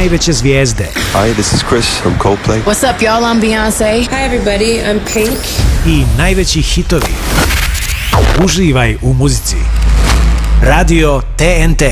najveće zvijezde. Hi, this is Chris from Coldplay. What's up, y'all? I'm Beyoncé. Hi, everybody. I'm Pink. I najveći hitovi. Uživaj u muzici. Radio TNT.